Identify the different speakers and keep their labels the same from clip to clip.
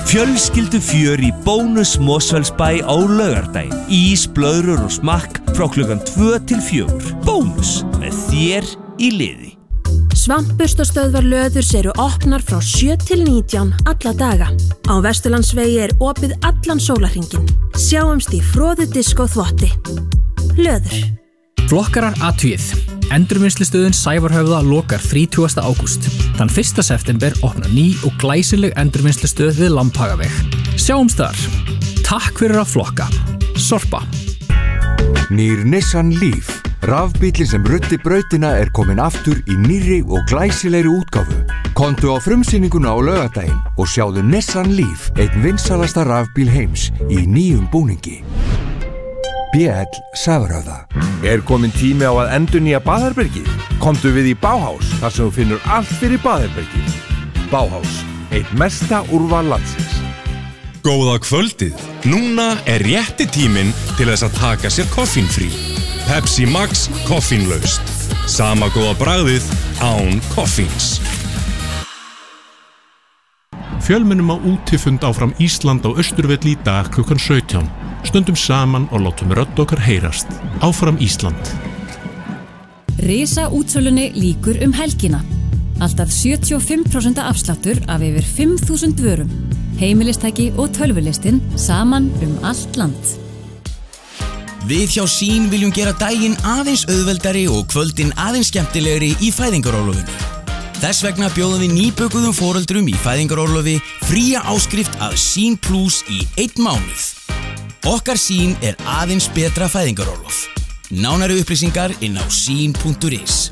Speaker 1: Fjölskyldu fjör í Bónus Mosfellsbæ á laugardaginn. Ís, blöðrur og smakk frá klukkan 2 til 4. Bónus með þér í liði.
Speaker 2: Svampburstastöðvar Löðurs eru opnar frá 7 til 19 alla daga. Á Vesturlandsvegi opið allan sólarhringinn. Sjáumst í froðu disk og þvotti. Löður.
Speaker 3: Flokkarar athugið. Endurvinnslustöðin Sævarhöfða lokar 30. ágúst. Þann 1. september opnar ný og glæsileg endurvinnslustöð við Lambhagaveg. Sjáumst þar. Takk fyrir að flokka. Sorpa.
Speaker 4: Nýr Nissan Leaf. Rafbíllinn sem ruddi brautina komin aftur í nýrri og glæsilegri útgáfu. Komdu á frumsýninguna á laugardaginn og sjáðu Nissan Leaf, einn vinsælasta rafbíl heims í nýjum búningi. BL Sævarhöfða.
Speaker 5: Komin tími á að endurnýja baðherbergið? Komdu við í Bauhaus, þar sem þú finnur allt fyrir baðherbergið. Bauhaus, eitt mesta úrval landsins.
Speaker 6: Góða kvöldið. Núna rétti tíminn til þess að taka sér koffínfrí. Pepsi Max koffínlaust. Sama góða bragðið án koffíns.
Speaker 7: Fjölmennum á útifund áfram Ísland á Austurvelli í dag klukkan 17. Stöndum saman og látum rödd okkar heyrast. Áfram Ísland.
Speaker 8: Risa útsölunni lýkur helgina. Alltaf 75% afsláttur af yfir 5.000 vörum. Heimilistæki og tölvulistin saman allt land.
Speaker 9: Við hjá Sín viljum gera daginn aðeins auðveldari og kvöldin aðeins skemmtilegri í fæðingarorlofinu. Þess vegna bjóðum við nýbökuðum foreldrum í fæðingarorlofi fría áskrift af Sín Plus í 1 mánuð. Okkar Sín aðeins betra fæðingarorlof. Nánari upplýsingar inn á sin.is.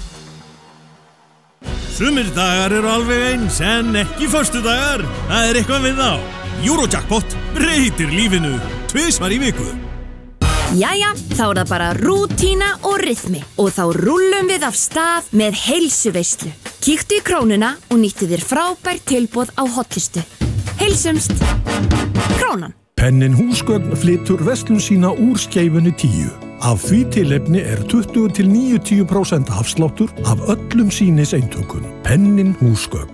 Speaker 10: Sumir dagar eru alveg eins en ekki föstudagar. Það eitthvað við þá. Eurojackpot breytir lífinu 2 í viku.
Speaker 2: Jæja, þá það bara rútína og ryþmi og þá rúllum við af stað með heilsuveislu. Kíktu í Krónuna og nýttu þér frábært tilboð á hotlistu. Heilsumst. Krónan.
Speaker 11: Pennin Húsgögn flytur verslun sína úr Skeifunni 10. Af því tilefni 20 til 90% afsláttur af öllum sýniseintökum. Pennin Húsgögn.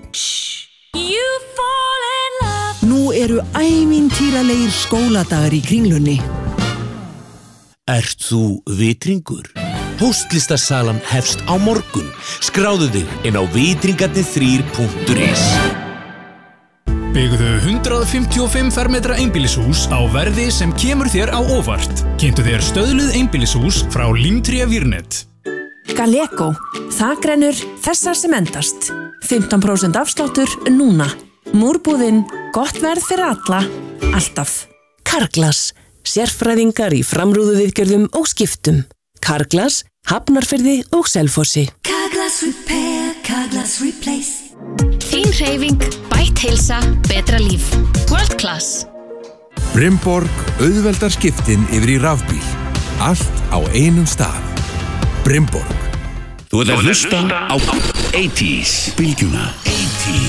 Speaker 12: Nú eru ævintýralegir skóladagar í Kringlunni.
Speaker 13: Ert þú vitringur? Póstlistasalan hefst á morgun. Skráðu þig inn á vitringarnir3.is.
Speaker 3: Byggðu 155 fermetra einbýlishús á verði sem kemur þér á óvart. Kynntu þér stöðluð einbýlishús frá Limtría Virnet.
Speaker 12: Galego. Þakrennur, þessar sem endast. 15% afsláttur núna. Múrbúðin, gott verð fyrir alla, alltaf. Carglass. Sérfræðingar í framrúðuviðgerðum og skiptum. Carglass, Hafnarfirði og Selfossi.
Speaker 14: Carglass Repair, Carglass Replace.
Speaker 15: Þín hreyfing, bætt heilsa, betra líf. World Class.
Speaker 4: Brimborg auðveldar skiptin yfir í rafbíl. Allt á einum stað. Brimborg.
Speaker 16: Þú ert að hlusta á 80s bylgjuna.